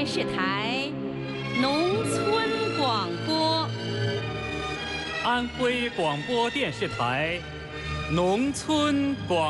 电视台农村广播。 安徽广播电视台农村广